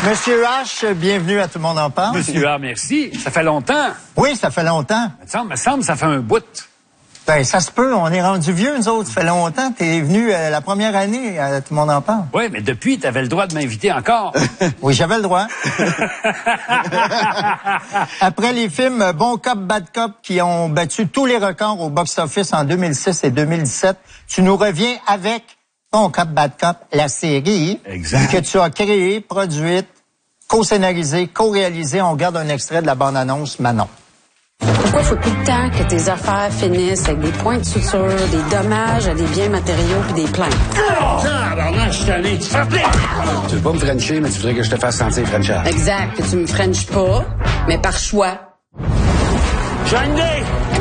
Monsieur H, bienvenue à Tout le monde en parle. Monsieur H, merci. Ça fait longtemps. Oui, ça fait longtemps. Me semble, ça fait un bout. Ben, ça se peut. On est rendu vieux, nous autres. Ça fait longtemps. T'es venu la première année à Tout le monde en parle. Oui, mais depuis, t'avais le droit de m'inviter encore. Oui, j'avais le droit. Après les films Bon Cop, Bad Cop qui ont battu tous les records au box-office en 2006 et 2017, tu nous reviens avec Bon Cop, Bad Cop, la série exact. Que tu as créée, produite, co-scénarisée, co-réalisée. On regarde un extrait de la bande-annonce Manon. Pourquoi faut tout le temps que tes affaires finissent avec des points de suture, des dommages à des biens matériaux puis des plaintes? Tu veux pas me frencher, mais tu voudrais que je te fasse sentir frenchard. Exact, que tu me frenches pas, mais par choix. Johnny!